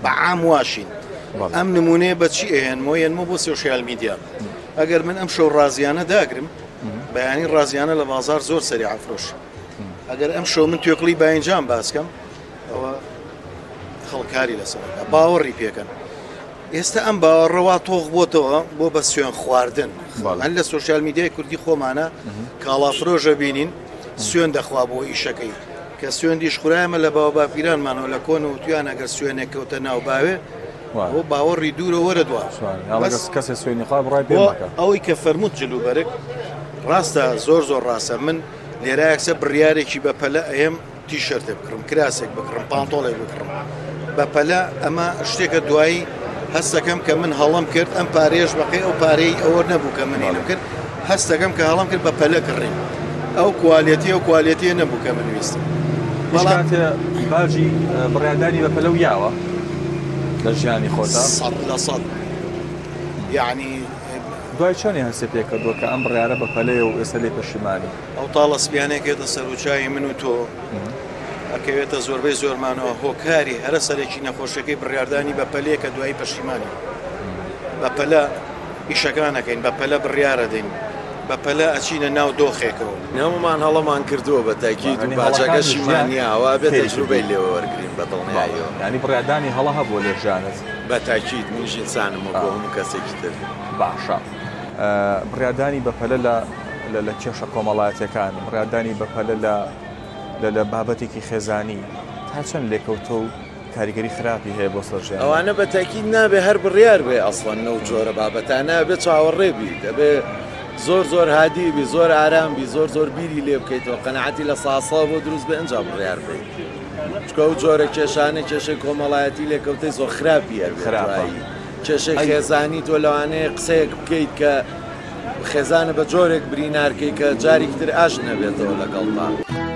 بەعام واشین ئەم نمونەیە بەچی ئێهێنمەوە ێنمە بۆ سۆشیال میدیا ئەگەر من ئەم شەو ڕازیانە داگرم بەیانی ڕازیانە لە بازار زۆر سەری ئافرۆش ئەگەر ئەم شەو من توێکڵی باینجام باسکەم ئەوە خەڵکاری لەسەر باوەڕی پێکەن ئێستا ئەم باوەڕەوا تۆغ بۆتەوە بۆ بە سوێن خواردن هەن لە سۆشیال میدیای کوردی خۆمانە کاڵافرۆژە بینین سوێن دەخوا بۆ ئیشەکەی کە سوێن دیشخورایمە لە باوە باپیرانمانەوە لە کۆن و تویان ئەگەر سوێنێک کەوتە ناو باوێ بۆ باوەڕی دوورە وەرە دووە کەسێ سوێنی خوا بڕای پێ ئەوەی کە فەرمووت جلوبەرگ ڕاستە زۆر ڕاستە من لێرایەکسە بڕیارێکی بەپەلە ئەم تیشەرتێ بکڕم کراسێک بکڕم پانتۆڵێک بکڕم بەپەلە ئەمە شتێکە دوایی هەستەکەم کە من هەڵم کرد ئەم پارێش بەقی ئەو پارەی ئەوە نەبوو کە منێنم کرد هەستەکەم کە هەڵم کرد بەپەلە کڕیم ئەو کوالیەتی و کوالیەتی نەبوو کە من ویستم باژی بڕیاردانی بەپەلە و یاوە لە ژیانی خۆتا لە سەد یعنی دوای چۆنی هەسێ پێکردووە کە ئەم بڕیارە بەپەلەیە و ئێستا لێ پەشیمانی ئەو تاڵەسپیانێکێتە سەرچاوی من و تۆ ئەکەوێتە زۆربەی زۆرمانەوە هۆکاری هەرە سەرێکی نەخۆشەکەی بڕیاردانی بەپەلەیە کە دوایی پەشیمانی بەپەلە ئیشەکانەکەین بەپەلە بڕیارە دەین بەپەلە ئەچینە ناو دۆخێکەوە نەمەمان هەڵەمان کردووە بە تاکید و باجەکە شیمانیاوە بێت تەجروبەی لێوە وەرگرین بە دڵنیاییەوە ینی بڕیاردانی هەڵە هەبووە لێ ژیانت بە تاکید منیش ئینسانم بۆ هەموو کەسێکی تر باشە بڕیاردانی بەپەلە لە کێشە کۆمەڵایەتەکان بڕیاردانی بەپەلە لە بابەتێکی خێزانی تا چەند لێکەوتە و کاریگەری خراپی هەیە بۆ سەرژیان ئەوانە بە تاکید نابێ هەر بڕیار بێ ئەسڵەن نەو جۆرە بابەتانە بێ چاوەڕێبی دەبێ زۆر هادیبی زۆر ئارامبی زۆر بیری لێ بکەیتەوە قەنەعەتی لە ساسا بۆ دروست بێ ئەنجا بڕیار بێ چکە و جۆرە کێشانە کێشەی کۆمەڵایەتی لێکەوتەی زۆر خراپی خراپایی کێشەی خێزانی تۆ لەوانەیە قسەیەک بکەیت کە خێزانە بە جۆرێک برینارکەی کە جارێکی تر ئاش نەبێتەوە لەگەڵ تا